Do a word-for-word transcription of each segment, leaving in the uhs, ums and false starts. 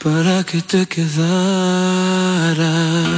para que te quedaras.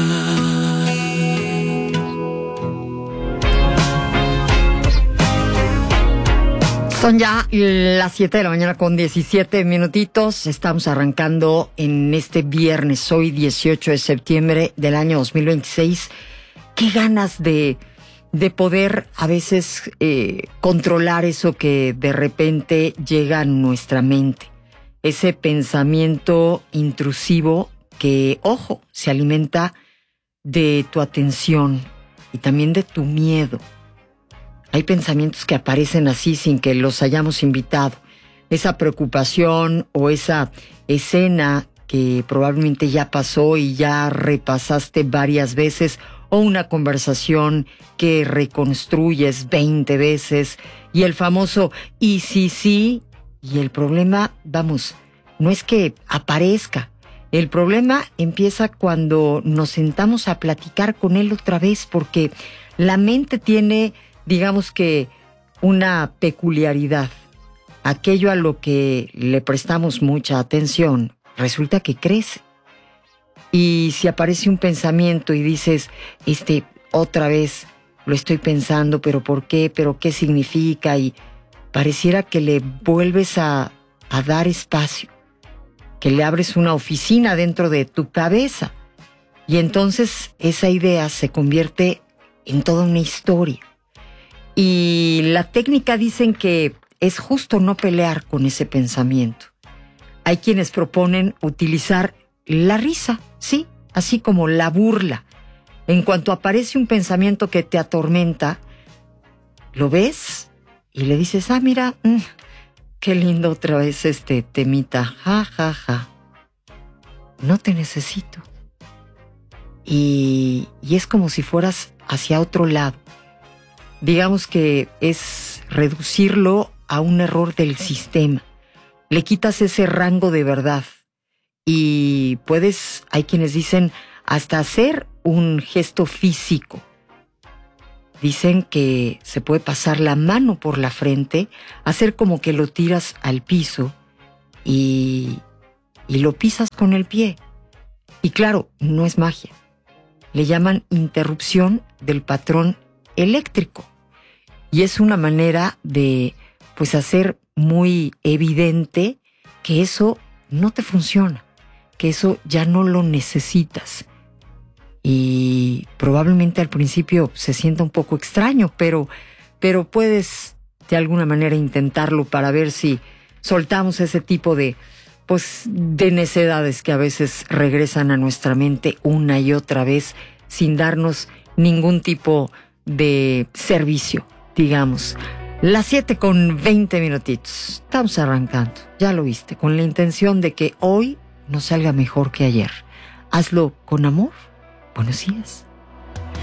Son ya las siete de la mañana con diecisiete minutitos. Estamos arrancando en este viernes, hoy dieciocho de septiembre del año dos mil veintiséis. Qué ganas de, de poder a veces eh, controlar eso que de repente llega a nuestra mente. Ese pensamiento intrusivo que, ojo, se alimenta de tu atención y también de tu miedo. Hay pensamientos que aparecen así sin que los hayamos invitado. Esa preocupación o esa escena que probablemente ya pasó y ya repasaste varias veces, o una conversación que reconstruyes veinte veces, y el famoso y sí, sí, y el problema, vamos, no es que aparezca. El problema empieza cuando nos sentamos a platicar con él otra vez, porque la mente tiene, digamos que, una peculiaridad. Aquello a lo que le prestamos mucha atención, resulta que crece. Y si aparece un pensamiento y dices, este, otra vez lo estoy pensando, pero ¿por qué? ¿Pero qué significa? Y pareciera que le vuelves a, a dar espacio, que le abres una oficina dentro de tu cabeza. Y entonces esa idea se convierte en toda una historia. Y la técnica dicen que es justo no pelear con ese pensamiento. Hay quienes proponen utilizar la risa, sí, así como la burla. En cuanto aparece un pensamiento que te atormenta, lo ves y le dices, ah, mira, mmm, qué lindo otra vez este temita, ja, ja, ja. No te necesito. Y, y es como si fueras hacia otro lado. Digamos que es reducirlo a un error del sistema. Le quitas ese rango de verdad. Y puedes, hay quienes dicen, hasta hacer un gesto físico. Dicen que se puede pasar la mano por la frente, hacer como que lo tiras al piso y, y lo pisas con el pie. Y claro, no es magia. Le llaman interrupción del patrón eléctrico. Y es una manera de, pues, hacer muy evidente que eso no te funciona, que eso ya no lo necesitas. Y probablemente al principio se sienta un poco extraño, pero, pero puedes de alguna manera intentarlo para ver si soltamos ese tipo de, pues, de necedades que a veces regresan a nuestra mente una y otra vez sin darnos ningún tipo de servicio, digamos. Las siete con veinte minutitos. Estamos arrancando, ya lo viste, con la intención de que hoy nos salga mejor que ayer. Hazlo con amor. Buenos días.